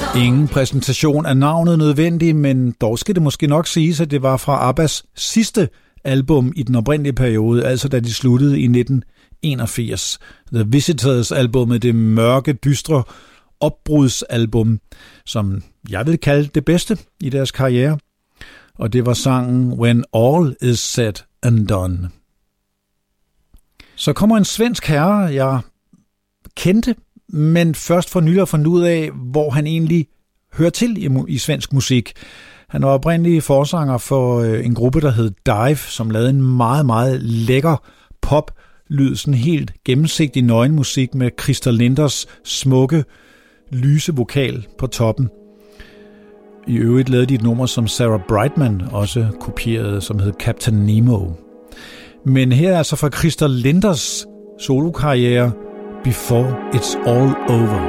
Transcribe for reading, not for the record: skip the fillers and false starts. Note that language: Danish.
Ingen præsentation af navnet nødvendig, men dog skal det måske nok siges, at det var fra ABBAs sidste album i den oprindelige periode, altså da de sluttede i 1981. The Visitors albumet, det mørke, dystre opbrudsalbum, som jeg vil kalde det bedste i deres karriere. Og det var sangen When All Is Said and Done. Så kommer en svensk herre, jeg kendte, men først for nylig fundet ud af, hvor han egentlig hører til i svensk musik. Han var oprindelig forsanger for en gruppe, der hed Dive, som lavede en meget, meget lækker pop-lyd, sådan helt gennemsigtig nøgenmusik med Christer Linders smukke, lyse vokal på toppen. I øvrigt lavede de et nummer, som Sarah Brightman også kopierede, som hed Captain Nemo. Men her er altså fra Christer Linders solokarriere, Before It's All Over.